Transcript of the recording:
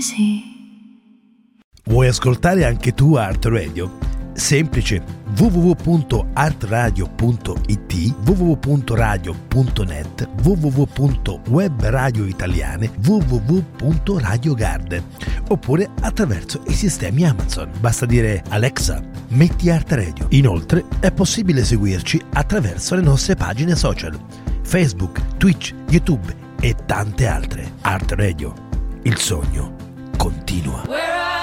easy. Vuoi ascoltare anche tu Art Radio? Semplice, www.artradio.it, www.radio.net, www.webradioitaliane, www.radiogarden, oppure attraverso i sistemi Amazon. Basta dire Alexa, metti Art Radio. Inoltre è possibile seguirci attraverso le nostre pagine social, Facebook, Twitch, YouTube e tante altre. Art Radio, il sogno continua.